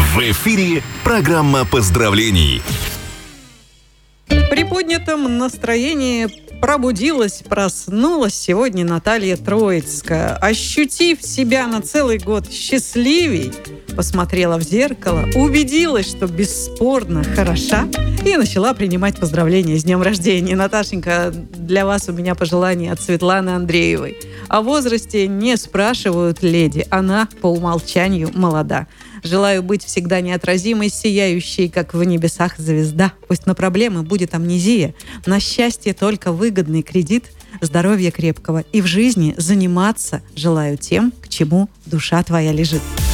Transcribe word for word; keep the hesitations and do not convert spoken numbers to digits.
В эфире программа поздравлений. При поднятом настроении пробудилась, проснулась сегодня Наталья Троицкая. Ощутив себя на целый год счастливей, посмотрела в зеркало, убедилась, что бесспорно хороша, и начала принимать поздравления с днем рождения. Наташенька, для вас у меня пожелание от Светланы Андреевой. О возрасте не спрашивают леди, она по умолчанию молода. Желаю быть всегда неотразимой, сияющей, как в небесах звезда. Пусть на проблемы будет амнезия, на счастье только выгодный кредит, здоровья крепкого и в жизни заниматься желаю тем, к чему душа твоя лежит.